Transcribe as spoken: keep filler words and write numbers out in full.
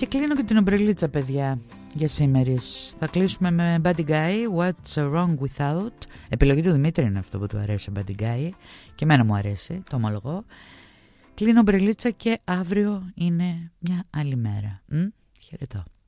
Και κλείνω και την ομπρελίτσα, παιδιά, για σήμερις. Θα κλείσουμε με Buddy Guy, What's Wrong Without. Επιλογή του Δημήτρη είναι αυτό που του αρέσει, Buddy Guy. Και εμένα μου αρέσει, το ομολογώ. Κλείνω ομπρελίτσα και αύριο είναι μια άλλη μέρα. Μ? Χαιρετώ.